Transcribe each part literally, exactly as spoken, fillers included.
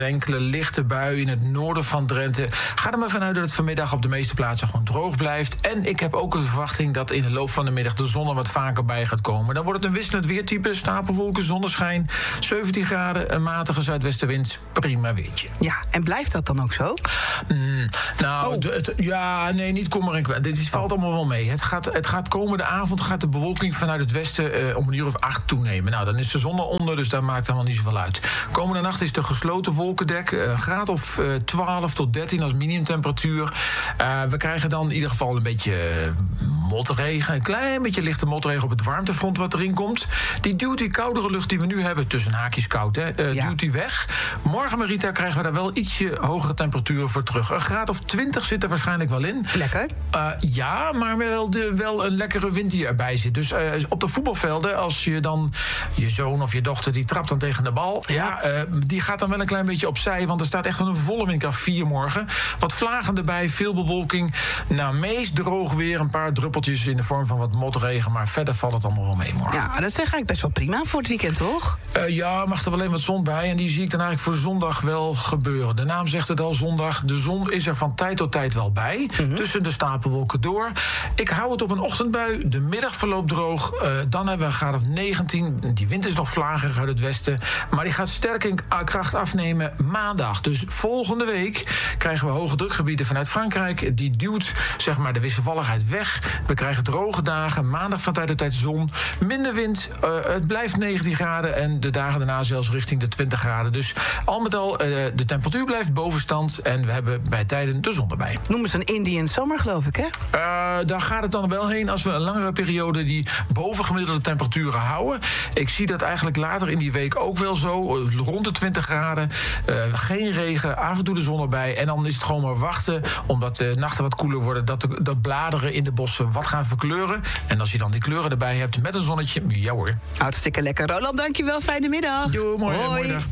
Enkele lichte bui in het noorden van Drenthe. Ga er maar vanuit dat het vanmiddag op de meeste plaatsen gewoon droog blijft. En ik heb ook een verwachting dat in de loop van de middag de zon er wat vaker bij gaat komen. Dan wordt het een wisselend weertype, stapelwolken, zonneschijn, zeventien graden, een matige zuidwestenwind. Prima weertje. Ja, en blijft dat dan ook zo? Mm, nou, oh. d- het, ja, nee, niet kommer en kwel. Dit is, valt allemaal wel mee. Het gaat, het gaat komende avond gaat de bewolking vanuit het westen uh, om een uur of acht toenemen. Nou, dan is de zon eronder, dus daar maakt het helemaal niet zoveel uit. Komende nacht is de gesloten wolkendek, een uh, graad of uh, twaalf tot dertien als minimumtemperatuur. Uh, we krijgen dan in ieder geval een beetje uh, motregen, een klein beetje lichte motregen op het warmtefront wat erin komt. Die duwt die koudere lucht die we nu hebben, tussen haakjes koud, hè, uh, ja. duwt die weg. Morgen, Marita, krijgen we daar wel ietsje hogere temperaturen voor terug. Een graad of twintig zit er waarschijnlijk wel in. Lekker. Uh, ja, maar wel, de, wel een lekkere wind die erbij zit. Dus uh, op de voetbalvelden, als je dan je zoon of je dochter die trapt dan tegen de bal, ja, ja uh, die gaat dan wel een klein beetje opzij, want er staat echt een volle windkracht vier morgen. Wat vlagen erbij, veel bewolking. Nou, meest droog weer, een paar druppeltjes in de vorm van wat motregen, maar verder valt het allemaal wel mee morgen. Ja, dat is eigenlijk best wel prima voor het weekend, toch? Uh, ja, mag er wel alleen wat zon bij en die zie ik dan eigenlijk voor zondag wel gebeuren. De naam zegt het al, zondag. De zon is er van tijd tot tijd wel bij, mm-hmm. tussen de stapelwolken door. Ik hou het op een ochtendbui, de middag verloopt droog. Uh, dan hebben we een graad of negentien. Die wind is nog vlagerig uit het westen, maar die gaat sterk in kracht afnemen maandag. Dus volgende week krijgen we hoge drukgebieden vanuit Frankrijk. Die duwt zeg maar de wisselvalligheid weg. We krijgen droge dagen, maandag van tijd tot tijd zon, minder wind. Uh, het blijft negentien graden en de dagen daarna zelfs richting de twintig graden. Dus al met al, uh, de temperatuur blijft bovenstand en we hebben bij tijden de zon erbij. Noemen ze een Indian summer, geloof ik, hè? Uh, daar gaat het dan wel heen als we een langere periode die bovengemiddelde temperaturen houden. Ik zie dat eigenlijk later in die week ook wel zo, rond de twintig graden. Uh, geen regen, af en toe de zon erbij. En dan is het gewoon maar wachten, omdat de nachten wat koeler worden, dat de dat bladeren in de bossen wat gaan verkleuren. En als je dan die kleuren erbij hebt met een zonnetje, ja hoor. Hartstikke lekker. Roland, dankjewel. Fijne middag. Jo, mooi, mooi dag.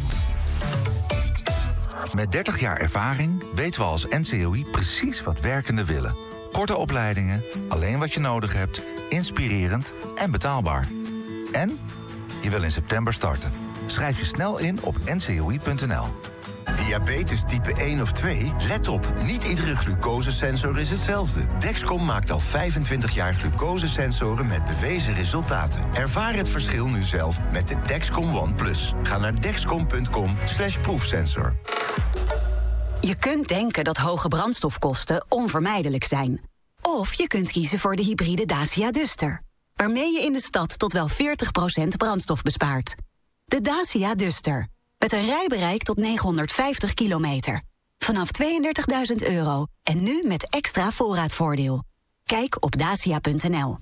Met dertig jaar ervaring weten we als N C O I precies wat werkenden willen. Korte opleidingen, alleen wat je nodig hebt, inspirerend en betaalbaar. En je wil in september starten. Schrijf je snel in op n c o i punt n l. Diabetes type één of twee? Let op, niet iedere glucosesensor is hetzelfde. Dexcom maakt al vijfentwintig jaar glucosesensoren met bewezen resultaten. Ervaar het verschil nu zelf met de Dexcom One Plus. Ga naar dexcom punt com slash proefsensor. Je kunt denken dat hoge brandstofkosten onvermijdelijk zijn. Of je kunt kiezen voor de hybride Dacia Duster, waarmee je in de stad tot wel veertig procent brandstof bespaart. De Dacia Duster, met een rijbereik tot negenhonderdvijftig kilometer. Vanaf tweeëndertigduizend euro en nu met extra voorraadvoordeel. Kijk op dacia punt n l.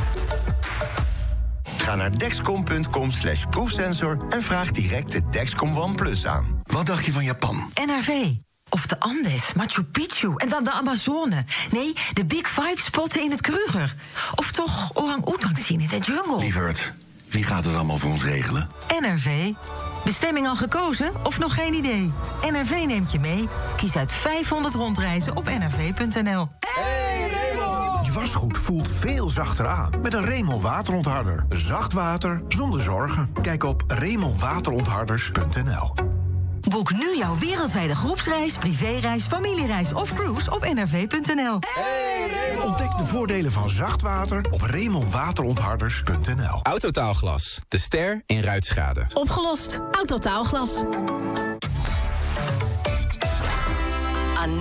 Ga naar dexcom punt com slash proefsensor en vraag direct de Dexcom One Plus aan. Wat dacht je van Japan? N R V. Of de Andes, Machu Picchu en dan de Amazone. Nee, de Big Five spotten in het Kruger. Of toch orang-oetang zien in de jungle. Lieverd, wie gaat het allemaal voor ons regelen? N R V. Bestemming al gekozen of nog geen idee? N R V neemt je mee. Kies uit vijfhonderd rondreizen op n r v punt n l. Hey Raymond! Je wasgoed voelt veel zachter aan met een Raymond waterontharder. Zacht water zonder zorgen. Kijk op raymond waterontharders punt n l. Boek nu jouw wereldwijde groepsreis, privéreis, familiereis of cruise op n r v punt n l. Hey Raymond! Ontdek de voordelen van zacht water op raymond waterontharders punt n l. Autotaalglas, de ster in ruitschade. Opgelost. Autotaalglas.